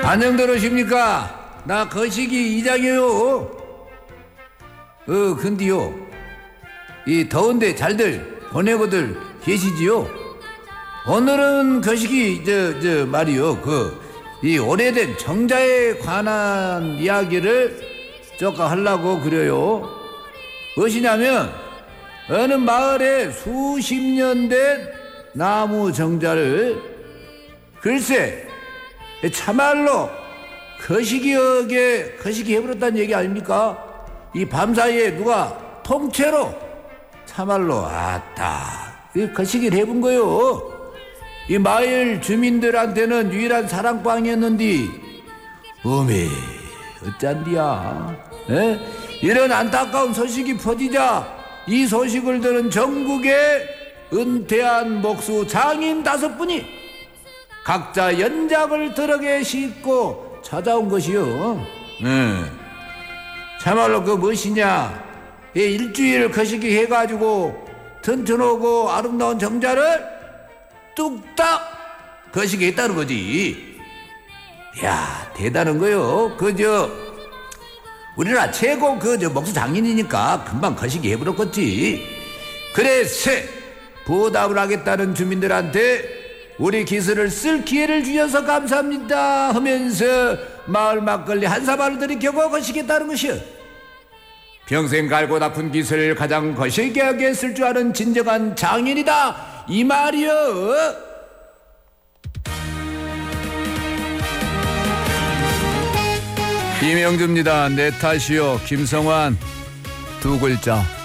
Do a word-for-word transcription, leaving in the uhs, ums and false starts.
안녕 들으십니까? 나 거시기 이장이요. 어 근데요 이 더운데 잘들 보내고들 계시지요? 오늘은 거시기 저 저 말이요 그 이 오래된 정자에 관한 이야기를 조금 하려고 그래요. 무엇이냐면 어느 마을에 수십 년 된 나무 정자를 글쎄 참말로 거시기하게 거시기 해버렸다는 얘기 아닙니까? 이 밤사이에 누가 통째로 참말로 아따 이 거시기를 해본 거요. 이 마을 주민들한테는 유일한 사랑방이었는데 어메 어쩐디야 에? 이런 안타까운 소식이 퍼지자 이 소식을 들은 전국의 은퇴한 목수 장인 다섯 분이 각자 연작을 트럭에 싣고 찾아온 것이요. 네. 참말로 그 무엇이냐 이 일주일 거시기 해가지고 튼튼하고 아름다운 정자를 뚝딱 거시기 했다는 거지. 야 대단한 거요. 그저 우리나라 최고 그저 목수 장인이니까 금방 거시기 해버렸겠지. 그래서 보답을 하겠다는 주민들한테 우리 기술을 쓸 기회를 주셔서 감사합니다 하면서 마을 막걸리 한 사발을 들이켜고 거시겠다는 것이요. 평생 갈고 닦은 기술을 가장 거시기하게 쓸 줄 아는 진정한 장인이다 이 말이요. 김영주입니다. 내 탓이요. 김성환 두 글자.